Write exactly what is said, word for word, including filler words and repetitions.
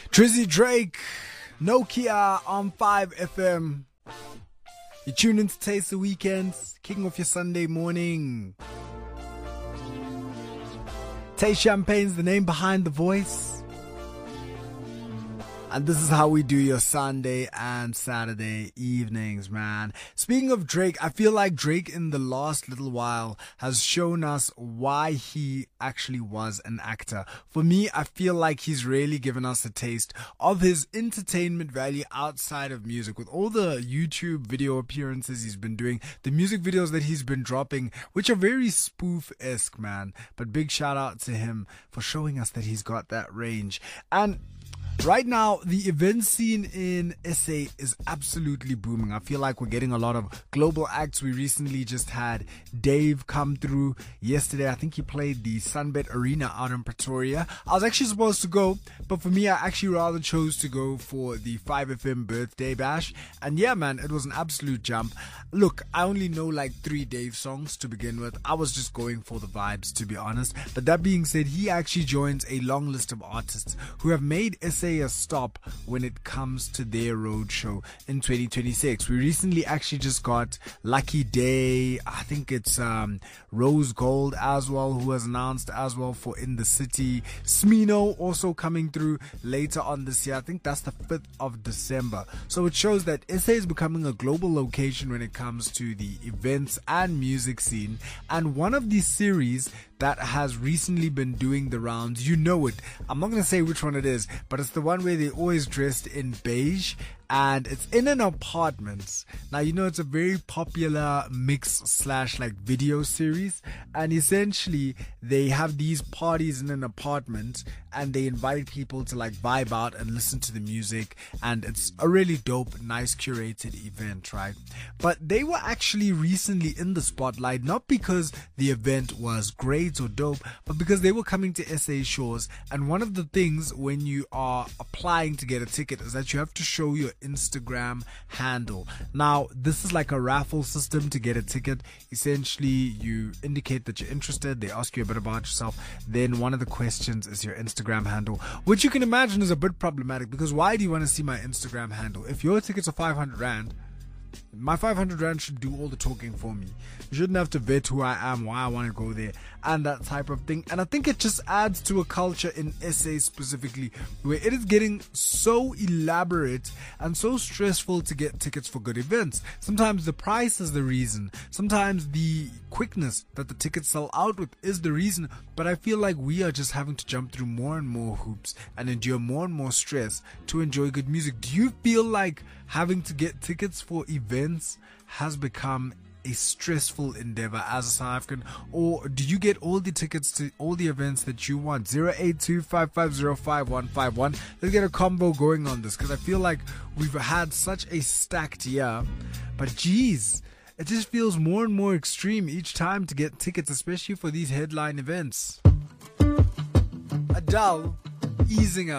Drizzy Drake, Nokia on five F M. You tune in to Taste the Weekends, kicking off your Sunday morning. Taste Champagne's the name behind the voice. And this is how we do your Sunday and Saturday evenings, man. Speaking of Drake, I feel like Drake in the last little while has shown us why he actually was an actor. For me, I feel like he's really given us a taste of his entertainment value outside of music. With all the YouTube video appearances he's been doing, the music videos that he's been dropping, which are very spoof-esque, man. But big shout out to him for showing us that he's got that range. And right now, the event scene in S A is absolutely booming. I feel like we're getting a lot of global acts. We recently just had Dave come through yesterday. I think he played the Sunbet Arena out in Pretoria. I was actually supposed to go, but for me, I actually rather chose to go for the five F M birthday bash. And yeah, man, it was an absolute jump. Look, I only know like three Dave songs to begin with. I was just going for the vibes, to be honest. But that being said, he actually joins a long list of artists who have made S A a stop when it comes to their roadshow in twenty twenty-six. We recently actually just got Lucky Day. I think it's um, Rose Gold as well, who was announced as well for In the City. Smino also coming through later on this year. I think that's the fifth of December. So it shows that S A is becoming a global location when it comes to the events and music scene. And one of these series that has recently been doing the rounds, you know it. I'm not going to say which one it is, but it's the one where they're always dressed in beige and it's in an apartment. Now, you know, it's a very popular mix slash like video series, and essentially they have these parties in an apartment and they invite people to like vibe out and listen to the music, and it's a really dope, nice curated event, right? But they were actually recently in the spotlight, not because the event was great or dope, but because they were coming to S A shores. And one of the things when you are applying to get a ticket is that you have to show your Instagram handle. Now, this is like a raffle system to get a ticket. Essentially, you indicate that you're interested, they ask you a bit about yourself, then one of the questions is your Instagram handle, which you can imagine is a bit problematic, because why do you want to see my Instagram handle? If your tickets are five hundred rand, my five hundred rand should do all the talking for me. You shouldn't have to vet who I am, why I want to go there, and that type of thing. And I think it just adds to a culture in S A specifically where it is getting so elaborate and so stressful to get tickets for good events. Sometimes the price is the reason. Sometimes the quickness that the tickets sell out with is the reason. But I feel like we are just having to jump through more and more hoops and endure more and more stress to enjoy good music. Do you feel like having to get tickets for events has become a stressful endeavor as a South African, or do you get all the tickets to all the events that you want? zero eight two, five five zero, five one five one. Let's get a combo going on this, because I feel like we've had such a stacked year, but geez, it just feels more and more extreme each time to get tickets, especially for these headline events. Adele, Easing Up.